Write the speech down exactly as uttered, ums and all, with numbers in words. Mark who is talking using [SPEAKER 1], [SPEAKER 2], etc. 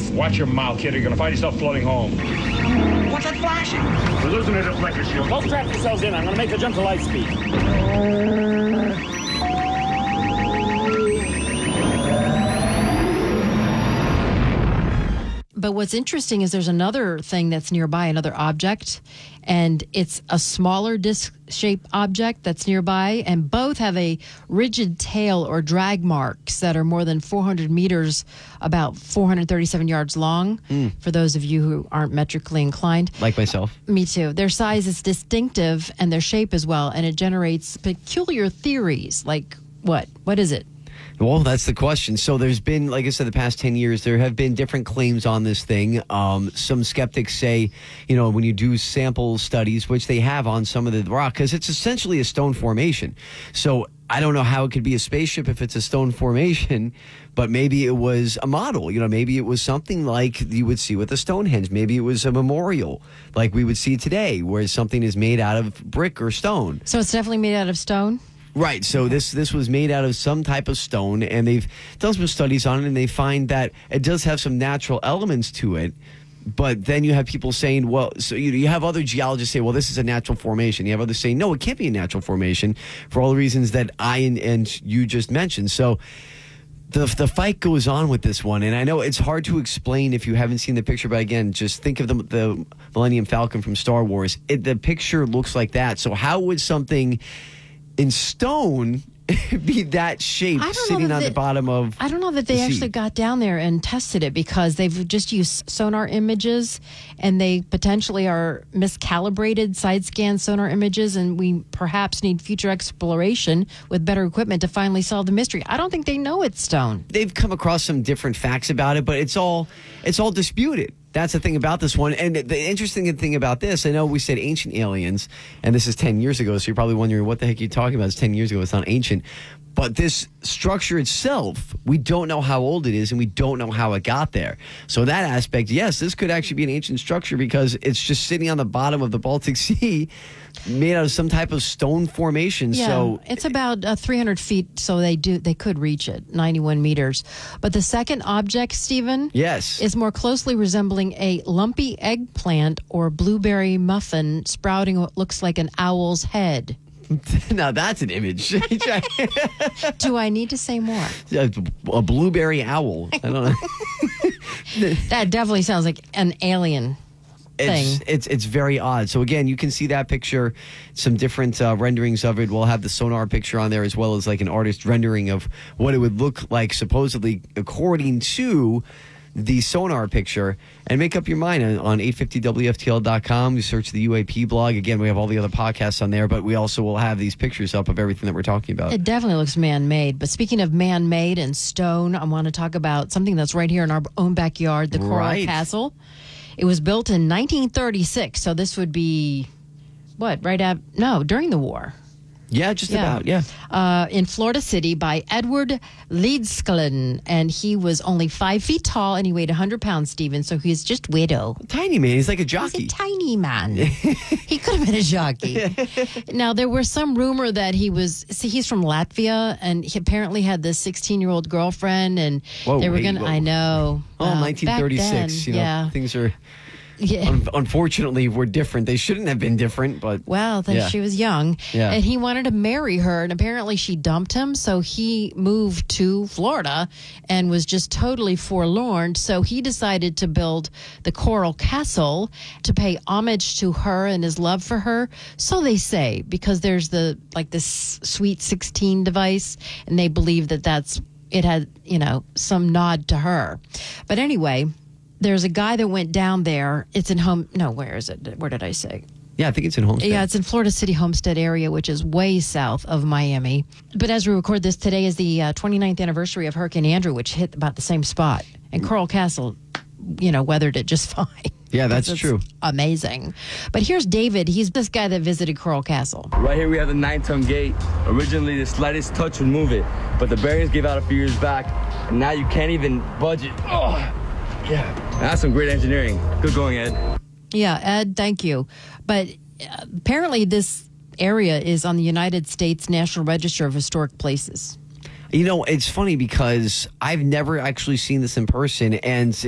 [SPEAKER 1] Watch your mouth, kid, or you're going to find yourself floating home.
[SPEAKER 2] What's that flashing?
[SPEAKER 1] We're losing it at Liquor Shield.
[SPEAKER 3] Both strap yourselves in. I'm going to make the jump to light speed.
[SPEAKER 4] But what's interesting is there's another thing that's nearby, another object, and it's a smaller disc-shaped object that's nearby, and both have a rigid tail or drag marks that are more than four hundred meters, about four hundred thirty-seven yards long, mm. for those of you who aren't metrically inclined.
[SPEAKER 5] Like myself.
[SPEAKER 4] Me too. Their size is distinctive, and their shape as well, and it generates peculiar theories. Like what? What is it?
[SPEAKER 5] Well, that's the question. So there's been, like I said, the past ten years, there have been different claims on this thing. Um, some skeptics say, you know, when you do sample studies, which they have on some of the rock, because it's essentially a stone formation. So I don't know how it could be a spaceship if it's a stone formation, but maybe it was a model. You know, maybe it was something like you would see with a Stonehenge. Maybe it was a memorial like we would see today, where something is made out of brick or stone.
[SPEAKER 4] So it's definitely made out of stone?
[SPEAKER 5] Right. So this this was made out of some type of stone, and they've done some studies on it, and they find that it does have some natural elements to it. But then you have people saying, well, so you, you have other geologists say, well, this is a natural formation. You have others saying, no, it can't be a natural formation for all the reasons that I and, and you just mentioned. So the the fight goes on with this one, and I know it's hard to explain if you haven't seen the picture, but again, just think of the, the Millennium Falcon from Star Wars. It, the picture looks like that. So how would something in stone be that shape sitting on they, the bottom of
[SPEAKER 4] I don't know that they
[SPEAKER 5] the
[SPEAKER 4] actually
[SPEAKER 5] sea.
[SPEAKER 4] got down there and tested it, because they've just used sonar images, and they potentially are miscalibrated side scan sonar images, and we perhaps need future exploration with better equipment to finally solve the mystery. I don't think they know it's stone.
[SPEAKER 5] They've come across some different facts about it, but it's all it's all disputed. That's the thing about this one. And the interesting thing about this, I know we said ancient aliens, and this is ten years ago, so you're probably wondering, what the heck are you talking about? It's ten years ago. It's not ancient. But this structure itself, we don't know how old it is, and we don't know how it got there. So that aspect, yes, this could actually be an ancient structure, because it's just sitting on the bottom of the Baltic Sea, made out of some type of stone formation.
[SPEAKER 4] Yeah,
[SPEAKER 5] so
[SPEAKER 4] it's about uh, three hundred feet, so they do they could reach it, ninety-one meters. But the second object, Stephen,
[SPEAKER 5] yes,
[SPEAKER 4] is more closely resembling a lumpy eggplant or blueberry muffin sprouting what looks like an owl's head.
[SPEAKER 5] Now that's an image.
[SPEAKER 4] Do I need to say more?
[SPEAKER 5] A blueberry owl. I don't know.
[SPEAKER 4] That definitely sounds like an alien
[SPEAKER 5] It's,
[SPEAKER 4] thing.
[SPEAKER 5] it's it's very odd. So again, you can see that picture, some different uh, renderings of it. We'll have the sonar picture on there, as well as like an artist rendering of what it would look like, supposedly according to the sonar picture. And make up your mind on, on eight fifty W F T L dot com. You search the U A P blog. Again, we have all the other podcasts on there, but we also will have these pictures up of everything that we're talking about.
[SPEAKER 4] It definitely looks man-made. But speaking of man-made and stone, I want to talk about something that's right here in our own backyard, the Coral
[SPEAKER 5] Right.
[SPEAKER 4] Castle. It was built in nineteen thirty-six, so this would be, what, right at, no, during the war.
[SPEAKER 5] Yeah, just
[SPEAKER 4] Yeah.
[SPEAKER 5] about, yeah.
[SPEAKER 4] Uh, in Florida City by Edward Leedskallen, and he was only five feet tall, and he weighed one hundred pounds, Stephen, so he's just widow.
[SPEAKER 5] Tiny man. He's like a
[SPEAKER 4] He's
[SPEAKER 5] jockey.
[SPEAKER 4] a tiny man. He could have been a jockey. Now, there was some rumor that he was, see, he's from Latvia, and he apparently had this sixteen-year-old girlfriend, and
[SPEAKER 5] Whoa,
[SPEAKER 4] they were
[SPEAKER 5] wait,
[SPEAKER 4] going to,
[SPEAKER 5] whoa.
[SPEAKER 4] I know.
[SPEAKER 5] Oh,
[SPEAKER 4] uh,
[SPEAKER 5] nineteen thirty-six.
[SPEAKER 4] back then,
[SPEAKER 5] you know,
[SPEAKER 4] yeah.
[SPEAKER 5] things are...
[SPEAKER 4] Yeah.
[SPEAKER 5] Un- unfortunately, we're different. They shouldn't have been different, but
[SPEAKER 4] Well, then
[SPEAKER 5] yeah.
[SPEAKER 4] she was young,
[SPEAKER 5] Yeah.
[SPEAKER 4] and he wanted to marry her, and apparently she dumped him, so he moved to Florida and was just totally forlorn. So he decided to build the Coral Castle to pay homage to her and his love for her. So they say, because there's the like this Sweet sixteen device, and they believe that that's it had you know some nod to her. But anyway. There's a guy that went down there. It's in home. No, where is it? Where did I say?
[SPEAKER 5] yeah, I think it's in Homestead.
[SPEAKER 4] Yeah, it's in Florida City Homestead area, which is way south of Miami. But as we record this, today is the uh, twenty-ninth anniversary of Hurricane Andrew, which hit about the same spot. And Coral Castle, you know, weathered it just fine.
[SPEAKER 5] Yeah, that's
[SPEAKER 4] It's
[SPEAKER 5] true.
[SPEAKER 4] Amazing. But here's David. He's this guy that visited Coral Castle.
[SPEAKER 6] Right here we have the nine-ton gate. Originally, the slightest touch would move it, but the bearings gave out a few years back, and now you can't even budge it. Oh, yeah. That's some great engineering. Good going, Ed.
[SPEAKER 4] Yeah, Ed, thank you. But uh, apparently this area is on the United States National Register of Historic Places.
[SPEAKER 5] You know, it's funny because I've never actually seen this in person, and